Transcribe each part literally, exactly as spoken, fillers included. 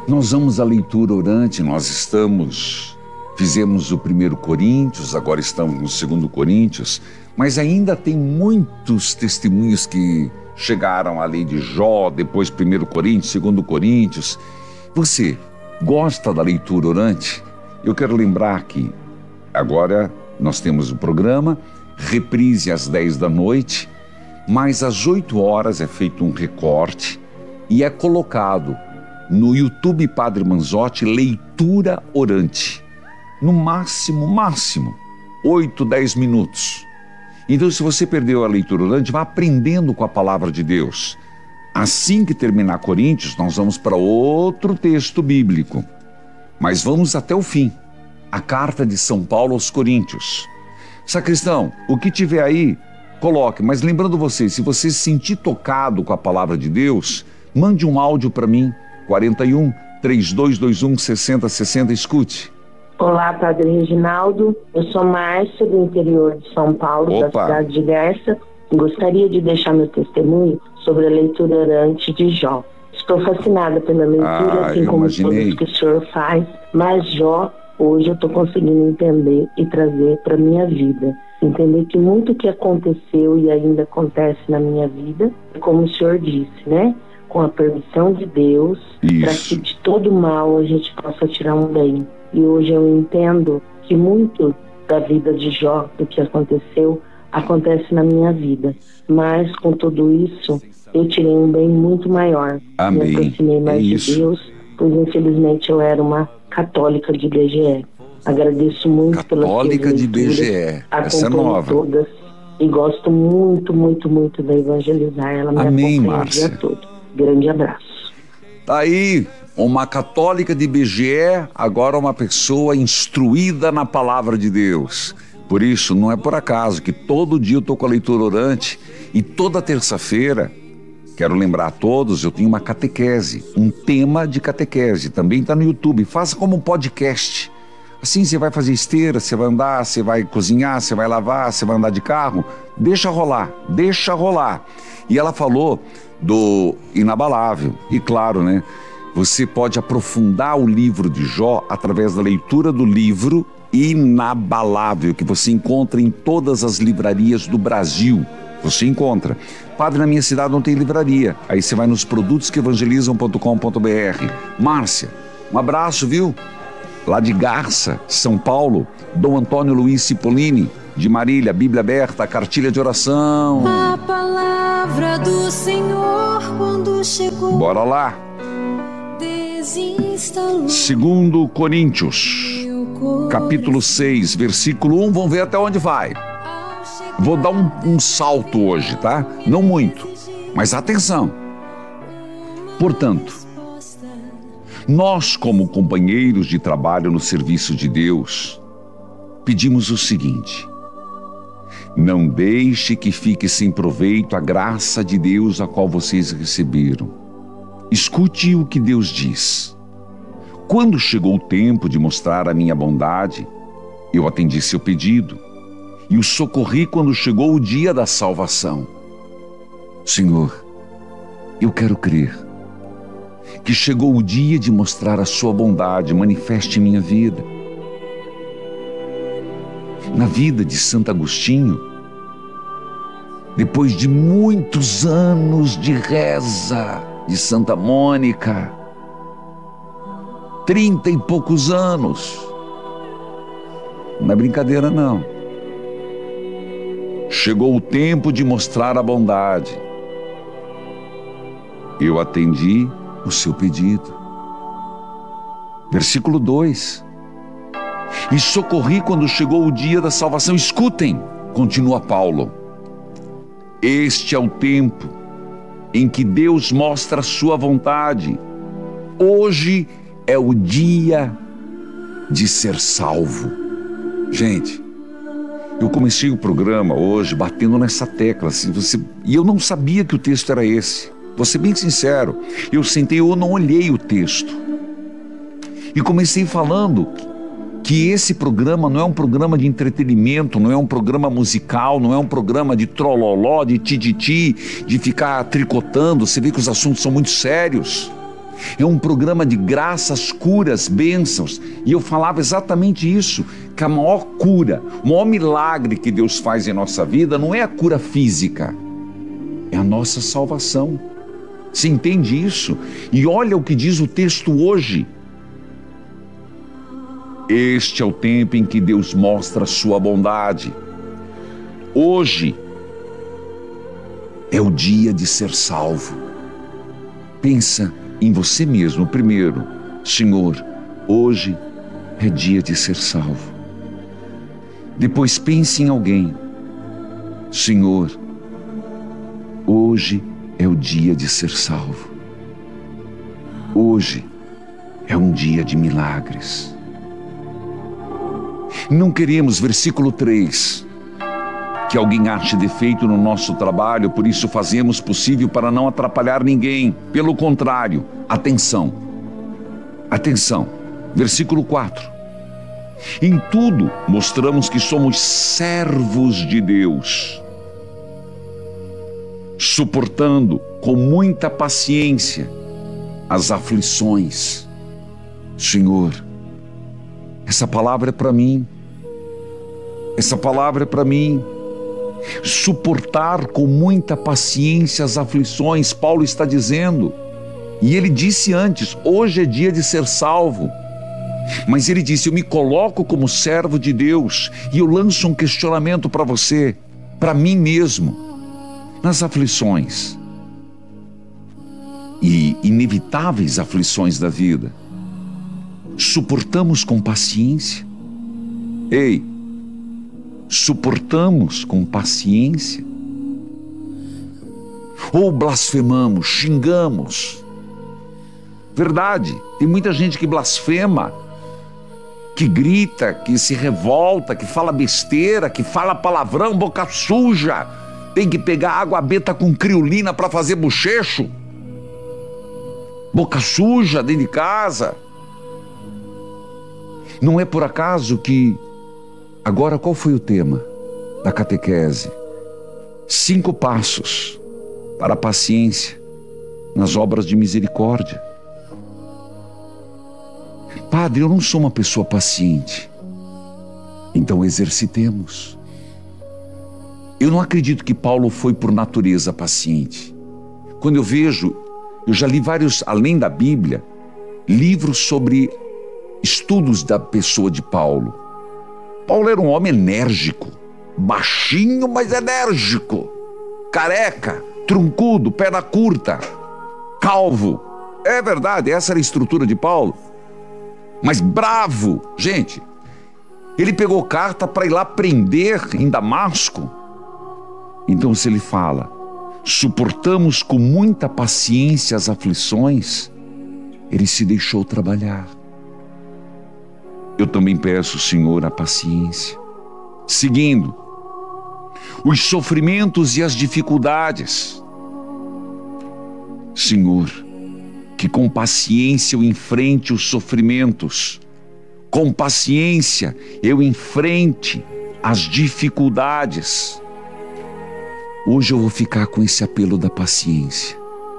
Nós vamos à leitura orante, nós estamos, fizemos o primeiro Coríntios, agora estamos no segundo Coríntios, mas ainda tem muitos testemunhos que chegaram à lei de Jó, depois primeiro Coríntios, segundo Coríntios. Você gosta da leitura orante? Eu quero lembrar que agora nós temos o programa, reprise às dez da noite, mas às oito horas é feito um recorte e é colocado no YouTube Padre Manzotti, leitura orante. No máximo, máximo, oito, dez minutos. Então, se você perdeu a leitura orante, vá aprendendo com a palavra de Deus. Assim que terminar Coríntios, nós vamos para outro texto bíblico. Mas vamos até o fim. A carta de São Paulo aos Coríntios. Sacristão, o que tiver aí, coloque. Mas lembrando você, se você se sentir tocado com a palavra de Deus, mande um áudio para mim. quarenta e um, trinta e dois vinte e um, sessenta sessenta, escute. Olá, Padre Reginaldo. Eu sou Márcia, do interior de São Paulo, Opa. da cidade de Garça. Gostaria de deixar meu testemunho sobre a leitura orante de Jó. Estou fascinada pela leitura, ah, assim como imaginei. Tudo que o senhor faz, mas Jó, hoje eu estou conseguindo entender e trazer para a minha vida. Entender que muito que aconteceu e ainda acontece na minha vida, como o senhor disse, né? Com a permissão de Deus, para que de todo mal a gente possa tirar um bem. E hoje eu entendo que muito da vida de Jó, do que aconteceu, acontece na minha vida. Mas com tudo isso, eu tirei um bem muito maior. Amém. Me aproximei mais é de Deus, pois infelizmente eu era uma católica de B G E. Agradeço muito pela Católica de B G E, essa é nova. Todas, e gosto muito, muito, muito da evangelizar. Ela me Amém, acompanha Márcia. o dia todo. Grande abraço. Tá aí, uma católica de B G E, agora uma pessoa instruída na palavra de Deus. Por isso, não é por acaso que todo dia eu tô com a leitura orante e toda terça-feira, quero lembrar a todos, eu tenho uma catequese, um tema de catequese, também está no YouTube, faça como um podcast. Assim você vai fazer esteira, você vai andar, você vai cozinhar, você vai lavar, você vai andar de carro, deixa rolar, deixa rolar. E ela falou do inabalável, e claro, né, você pode aprofundar o livro de Jó através da leitura do livro Inabalável, que você encontra em todas as livrarias do Brasil. Você encontra. Padre, na minha cidade não tem livraria. Aí você vai nos produtos que evangelizam ponto com ponto b r. Márcia, um abraço, viu? Lá de Garça, São Paulo, Dom Antônio Luiz Cipollini, de Marília, Bíblia aberta, cartilha de oração. A palavra do Senhor quando chegou. Bora lá. Desinstalou. Segundo Coríntios, capítulo seis, versículo um, vamos ver até onde vai. Vou dar um, um salto hoje, tá? Não muito, mas atenção. Portanto, nós, como companheiros de trabalho no serviço de Deus, pedimos o seguinte: não deixe que fique sem proveito a graça de Deus a qual vocês receberam. Escute o que Deus diz. Quando chegou o tempo de mostrar a minha bondade, eu atendi seu pedido e o socorri quando chegou o dia da salvação. Senhor, eu quero crer que chegou o dia de mostrar a sua bondade, manifeste em minha vida. Na vida de Santo Agostinho, depois de muitos anos de reza, de Santa Mônica, trinta e poucos anos, não é brincadeira não, chegou o tempo de mostrar a bondade. Eu atendi o seu pedido. Versículo dois. E socorri quando chegou o dia da salvação. Escutem, continua Paulo. Este é o tempo em que Deus mostra a sua vontade. Hoje é o dia de ser salvo. Gente, eu comecei o programa hoje batendo nessa tecla, assim, você... e eu não sabia que o texto era esse. Vou ser bem sincero, eu sentei, eu não olhei o texto. E comecei falando que esse programa não é um programa de entretenimento, não é um programa musical, não é um programa de trololó, de tititi, de ficar tricotando. Você vê que os assuntos são muito sérios. É um programa de graças, curas, bênçãos. E eu falava exatamente isso, que a maior cura, o maior milagre que Deus faz em nossa vida não é a cura física, é a nossa salvação. Você entende isso? E olha o que diz o texto hoje. Este é o tempo em que Deus mostra a sua bondade. Hoje é o dia de ser salvo. Pensa em você mesmo primeiro. Senhor, hoje é dia de ser salvo. Depois pense em alguém. Senhor, hoje é o dia de ser salvo. Hoje é um dia de milagres. Não queremos, versículo três, que alguém ache defeito no nosso trabalho, por isso fazemos possível para não atrapalhar ninguém. Pelo contrário, atenção, atenção, versículo quatro. Em tudo mostramos que somos servos de Deus, suportando com muita paciência as aflições. Senhor, essa palavra é para mim, essa palavra é para mim. Suportar com muita paciência as aflições, Paulo está dizendo. E ele disse antes, hoje é dia de ser salvo. Mas ele disse, eu me coloco como servo de Deus e eu lanço um questionamento para você, para mim mesmo. Nas aflições e inevitáveis aflições da vida, suportamos com paciência? Ei, suportamos com paciência? Ou blasfemamos, xingamos? Verdade, tem muita gente que blasfema, que grita, que se revolta, que fala besteira, que fala palavrão, boca suja. Tem que pegar água benta com criolina para fazer bochecho. Boca suja dentro de casa. Não é por acaso que... Agora, qual foi o tema da catequese? Cinco passos para a paciência nas obras de misericórdia. Padre, eu não sou uma pessoa paciente. Então exercitemos. Eu não acredito que Paulo foi por natureza paciente. Quando eu vejo, eu já li vários, além da Bíblia, livros sobre estudos da pessoa de Paulo. Paulo era um homem enérgico, baixinho, mas enérgico, careca, truncudo, perna curta, calvo. É verdade, essa era a estrutura de Paulo. Mas bravo, gente. Ele pegou carta para ir lá prender em Damasco. Então, se ele fala, suportamos com muita paciência as aflições, ele se deixou trabalhar. Eu também peço, Senhor, a paciência. Seguindo, os sofrimentos e as dificuldades. Senhor, que com paciência eu enfrente os sofrimentos. Com paciência eu enfrente as dificuldades. Hoje eu vou ficar com esse apelo da paciência.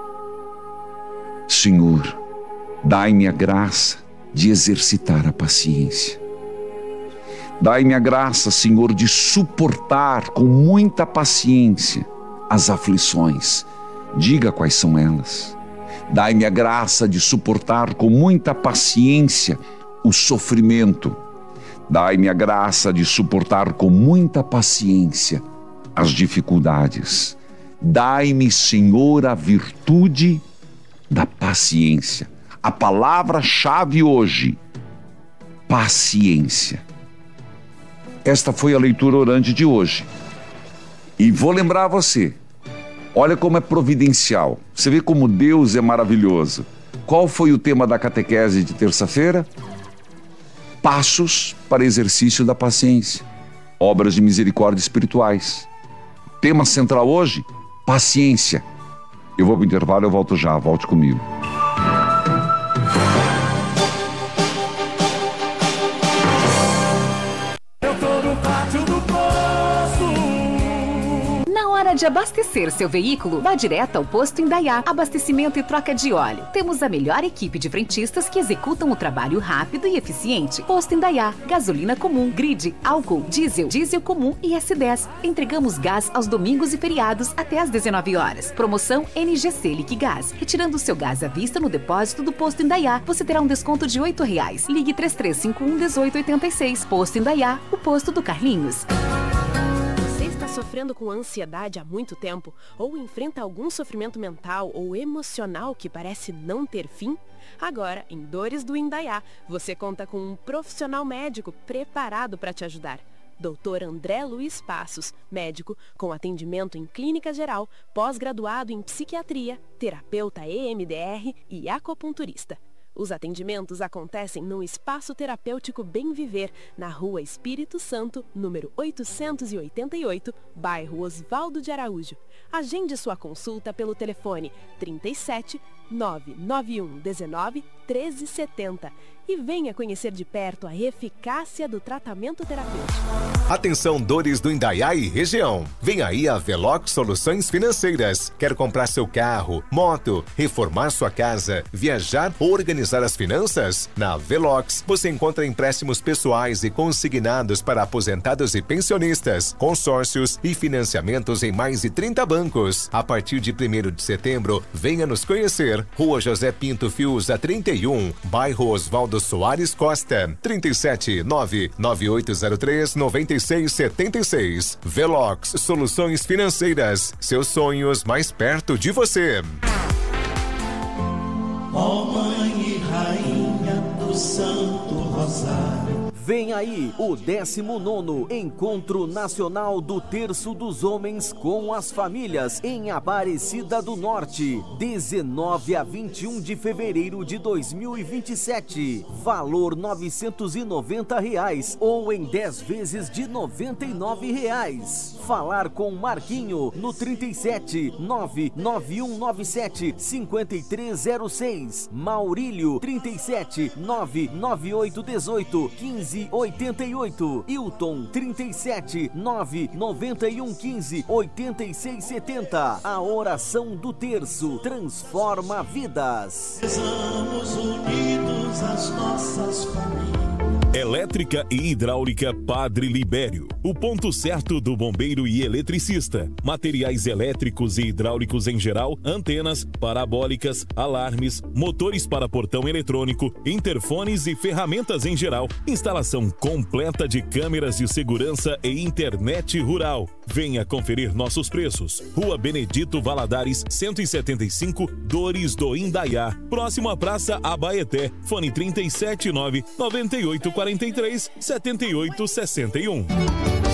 Senhor, dai-me a graça de exercitar a paciência. Dai-me a graça, Senhor, de suportar com muita paciência as aflições. Diga quais são elas. Dai-me a graça de suportar com muita paciência o sofrimento. Dai-me a graça de suportar com muita paciência as dificuldades. Dai-me, Senhor, a virtude da paciência. A palavra-chave hoje, paciência. Esta foi a leitura orante de hoje. E vou lembrar a você, olha como é providencial. Você vê como Deus é maravilhoso. Qual foi o tema da catequese de terça-feira? Passos para exercício da paciência. Obras de misericórdia espirituais. Tema central hoje, paciência. Eu vou para o intervalo, eu volto já, volte comigo. hora de abastecer seu veículo? Vá direto ao posto Indaiá. Abastecimento e troca de óleo. Temos a melhor equipe de frentistas que executam o trabalho rápido e eficiente. Posto Indaiá. Gasolina comum, grid, álcool, diesel, diesel comum e S dez. Entregamos gás aos domingos e feriados até às dezenove horas. Promoção N G C Liquigás. Retirando o seu gás à vista no depósito do posto Indaiá, você terá um desconto de oito reais. Ligue três três cinco um, um oito oito seis. Posto Indaiá, o posto do Carlinhos. Está sofrendo com ansiedade há muito tempo ou enfrenta algum sofrimento mental ou emocional que parece não ter fim? Agora, em Dores do Indaiá, você conta com um profissional médico preparado para te ajudar. doutor André Luiz Passos, médico com atendimento em clínica geral, pós-graduado em psiquiatria, terapeuta E M D R e acupunturista. Os atendimentos acontecem no Espaço Terapêutico Bem Viver, na Rua Espírito Santo, número oitocentos e oitenta e oito, bairro Osvaldo de Araújo. Agende sua consulta pelo telefone trinta e sete, nove nove um dezenove, treze setenta e venha conhecer de perto a eficácia do tratamento terapêutico. Atenção, Dores do Indaiá e região. Vem aí a Velox Soluções Financeiras. Quer comprar seu carro, moto, reformar sua casa, viajar ou organizar as finanças? Na Velox você encontra empréstimos pessoais e consignados para aposentados e pensionistas, consórcios e financiamentos em mais de trinta bancos. A partir de primeiro de setembro, venha nos conhecer. Rua José Pinto Fiuza trinta e um, bairro Osvaldo Soares Costa, trinta e sete, nove nove oito zero três, nove seis sete seis. Velox Soluções Financeiras, seus sonhos mais perto de você. Ó Mãe e Rainha do Santo Rosário. Vem aí o décimo nono Encontro Nacional do Terço dos Homens com as Famílias em Aparecida do Norte, dezenove a vinte e um de fevereiro de dois mil e vinte e sete. Valor novecentos e noventa reais ou em dez vezes de noventa e nove reais. Falar com Marquinho no trinta e sete, nove nove um nove sete, cinco três zero seis. Maurílio trinta e sete, nove nove oito um oito, quinze oitenta e oito. Hilton trinta e sete, nove noventa e um quinze, oitenta e seis setenta. A oração do terço transforma vidas. Rezamos unidos as nossas famílias. Elétrica e Hidráulica Padre Libério, o ponto certo do bombeiro e eletricista. Materiais elétricos e hidráulicos em geral, antenas, parabólicas, alarmes, motores para portão eletrônico, interfones e ferramentas em geral. Instalação completa de câmeras de segurança e internet rural. Venha conferir nossos preços. Rua Benedito Valadares, cento e setenta e cinco, Dores do Indaiá. Próximo à Praça Abaeté. Fone trinta e sete, nove nove oito quatro três, sete oito seis um.